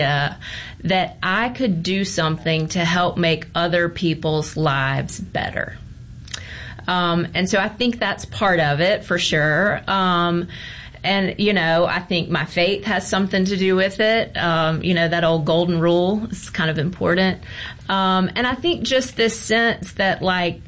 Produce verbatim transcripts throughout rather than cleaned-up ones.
uh, that I could do something to help make other people's lives better. Um, and so I think that's part of it for sure. Um, and, you know, I think my faith has something to do with it. Um, you know, that old golden rule is kind of important. Um, and I think just this sense that, like,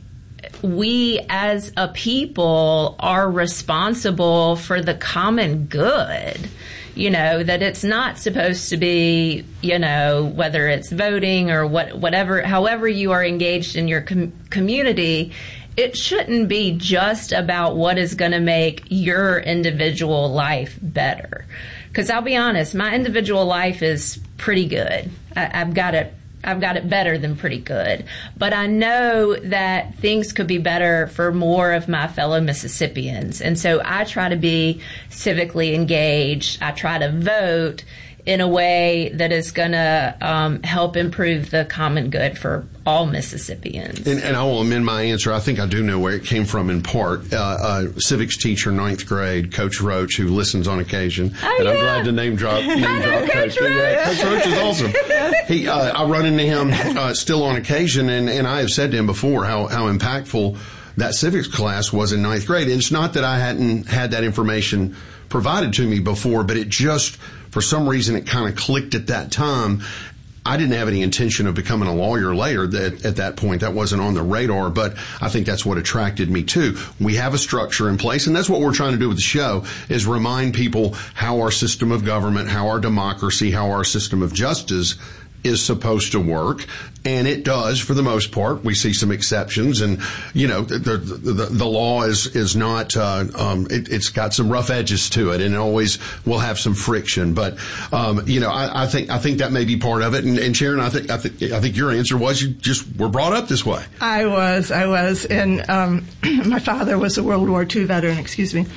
we as a people are responsible for the common good. You know, that it's not supposed to be, you know, whether it's voting or what, whatever, however you are engaged in your com- community, it shouldn't be just about what is going to make your individual life better. Because I'll be honest, my individual life is pretty good. I, I've got it. I've got it better than pretty good. But I know that things could be better for more of my fellow Mississippians. And so I try to be civically engaged. I try to vote in a way that is going to um, help improve the common good for all Mississippians. And, and I will amend my answer. I think I do know where it came from in part. Uh, uh, civics teacher, ninth grade, Coach Roach, who listens on occasion. Oh, and yeah. I'm glad to name drop, name drop Coach Coach. Roach. Yeah, Coach Roach is awesome. He, uh, I run into him uh, still on occasion, and, and I have said to him before how, how impactful that civics class was in ninth grade. And it's not that I hadn't had that information provided to me before, but it just, for some reason, it kind of clicked at that time. I didn't have any intention of becoming a lawyer later that, at that point. That wasn't on the radar, but I think that's what attracted me too. We have a structure in place, and that's what we're trying to do with the show, is remind people how our system of government, how our democracy, how our system of justice is supposed to work, and it does for the most part. We see some exceptions, and you know the the, the, the law is is not uh, um, it, it's got some rough edges to it, and it always will have some friction. But um, you know, I, I think I think that may be part of it. And, and Sharon, I think I think I think your answer was you just were brought up this way. I was, I was, and um, my father was a World War Two veteran. Excuse me.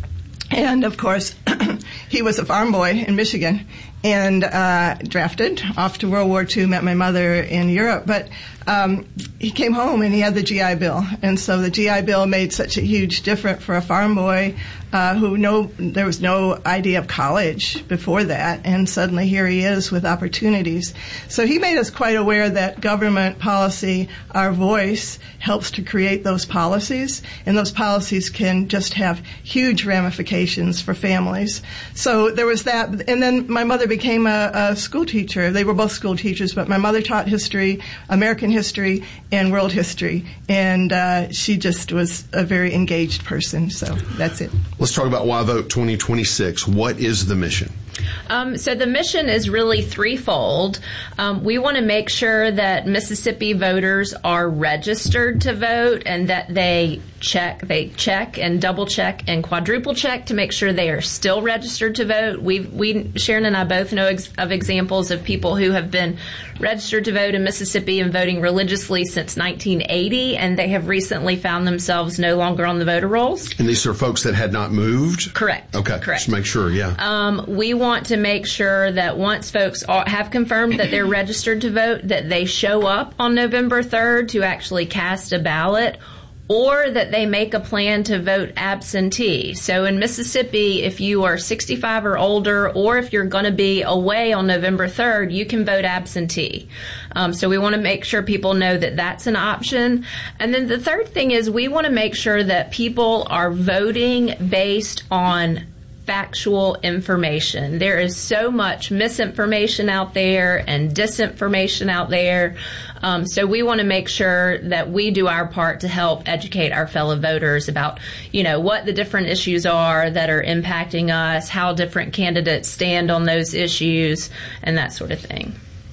And of course, he was a farm boy in Michigan, and uh, drafted off to World War Two, met my mother in Europe. But um, he came home and he had the G I Bill. And so the G I Bill made such a huge difference for a farm boy uh, who no, there was no idea of college before that. And suddenly here he is with opportunities. So he made us quite aware that government policy, our voice, helps to create those policies. And those policies can just have huge ramifications for families. So there was that. And then my mother became a, a school teacher. They were both school teachers, but my mother taught history, American history, and world history. And uh, she just was a very engaged person. So that's it. Let's talk about Why Vote twenty twenty-six. What is the mission? Um, so the mission is really threefold. Um, we want to make sure that Mississippi voters are registered to vote and that they check, they check and double check and quadruple check to make sure they are still registered to vote. We've, we, Sharon and I both know ex- of examples of people who have been registered to vote in Mississippi and voting religiously since nineteen eighty, and they have recently found themselves no longer on the voter rolls. And these are folks that had not moved? Correct. Okay. Correct. Just make sure, yeah. Um, we want to make sure that once folks are, have confirmed that they're registered to vote, that they show up on November third to actually cast a ballot, or that they make a plan to vote absentee. So in Mississippi, if you are sixty-five or older, or if you're going to be away on November third, you can vote absentee. Um, so we want to make sure people know that that's an option. And then the third thing is we want to make sure that people are voting based on factual information. There is so much misinformation out there and disinformation out there. Um, so we want to make sure that we do our part to help educate our fellow voters about, you know, what the different issues are that are impacting us, how different candidates stand on those issues, and that sort of thing.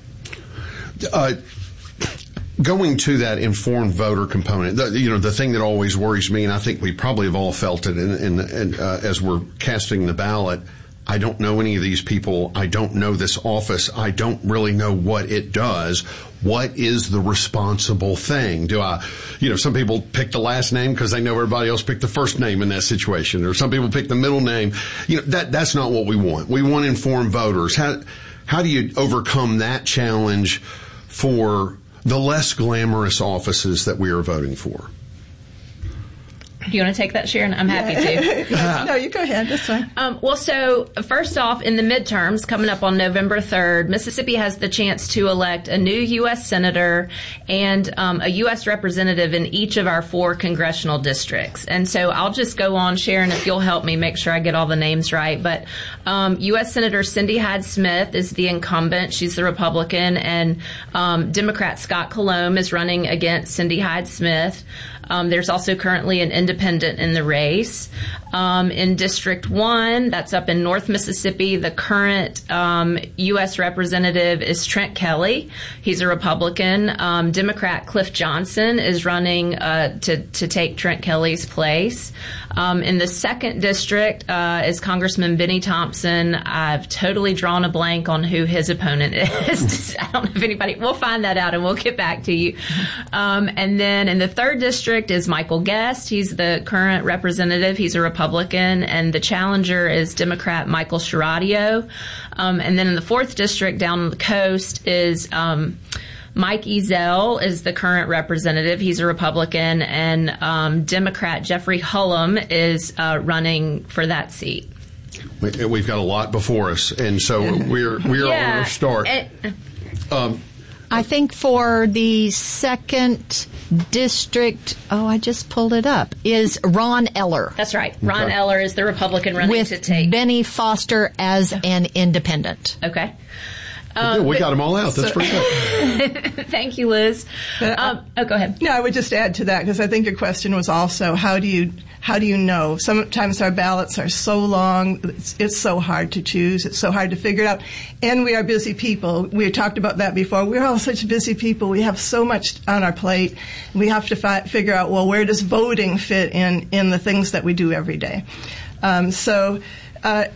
Uh, Going to that informed voter component, the, you know, the thing that always worries me, and I think we probably have all felt it in, in, in, uh, as we're casting the ballot, I don't know any of these people. I don't know this office. I don't really know what it does. What is the responsible thing? Do I, you know, some people pick the last name because they know everybody else picked the first name in that situation, or some people pick the middle name. You know, that that's not what we want. We want informed voters. How how do you overcome that challenge for the less glamorous offices that we are voting for? Do you want to take that, Sharon? I'm happy to. No, you go ahead. That's fine. Um, well, so first off, in the midterms coming up on November third, Mississippi has the chance to elect a new U S senator and um, a U S representative in each of our four congressional districts. And so I'll just go on, Sharon, if you'll help me make sure I get all the names right. But um, U S Senator Cindy Hyde-Smith is the incumbent. She's the Republican. And um, Democrat Scott Colomb is running against Cindy Hyde-Smith. Um, there's also currently an independent in the race. Um, in District one, that's up in North Mississippi, the current um, U S representative is Trent Kelly. He's a Republican. Um, Democrat Cliff Johnson is running uh, to, to take Trent Kelly's place. Um, in the second district uh, is Congressman Benny Thompson. I've totally drawn a blank on who his opponent is. I don't know if anybody, we'll find that out and we'll get back to you. Um, and then in the third district is Michael Guest. He's the current representative. He's a Republican. And the challenger is Democrat Michael Shiradio. Um, and then in the fourth district down on the coast is um, Mike Ezell is the current representative. He's a Republican. And um, Democrat Jeffrey Hullum is uh, running for that seat. We, we've got a lot before us, and so we're we're yeah, on our start. It, um, I think for the second district, oh, I just pulled it up, is Ron Eller. That's right. Ron Okay. Eller is the Republican running with to take. Benny Foster as an independent. Okay. yeah, we but- got them all out. That's pretty good. Thank you, Liz. Um, oh, go ahead. No, I would just add to that because I think your question was also how do you how do you know? Sometimes our ballots are so long, it's, it's so hard to choose, it's so hard to figure it out, and we are busy people. We talked about that before. We're all such busy people. We have so much on our plate. We have to fi- figure out, well, where does voting fit in in the things that we do every day? Um, so. Uh,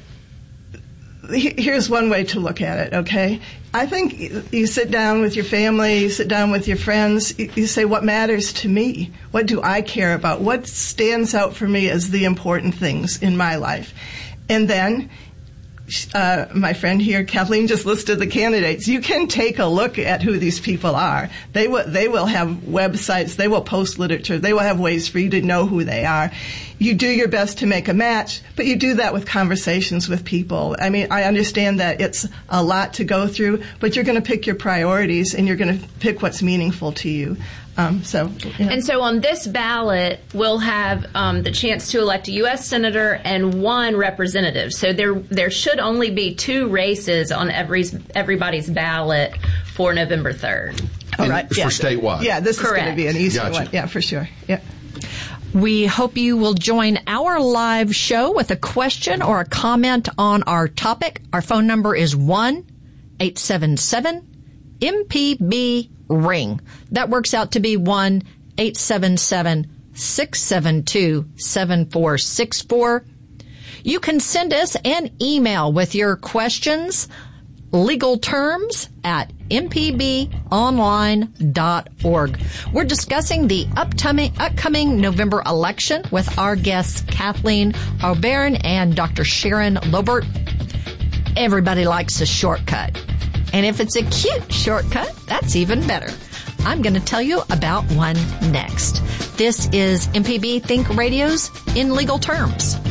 Here's one way to look at it, okay? I think you sit down with your family, you sit down with your friends, you say, what matters to me? What do I care about? What stands out for me as the important things in my life? And then, uh, my friend here, Kathleen, just listed the candidates. You can take a look at who these people are. They will, they will have websites, they will post literature, they will have ways for you to know who they are. You do your best to make a match, but you do that with conversations with people. I mean, I understand that it's a lot to go through, but you're going to pick your priorities and you're going to pick what's meaningful to you. Um, so, yeah. And so on this ballot, we'll have um, the chance to elect a U S senator and one representative. So there there should only be two races on every everybody's ballot for November third. All And right. for yeah. statewide. Yeah, this Correct. is going to be an easier Gotcha. one. Yeah, for sure. Yeah. We hope you will join our live show with a question or a comment on our topic. Our phone number is one eight seven seven M P B ring. That works out to be one eight seven seven six seven two seven four six four. You can send us an email with your questions, legal terms at m p b online dot org. We're discussing the upcoming, upcoming November election with our guests Kathleen O'Beirne and Doctor Sharon Lobert. Everybody likes a shortcut. And if it's a cute shortcut, that's even better. I'm going to tell you about one next. This is M P B Think Radio's In Legal Terms.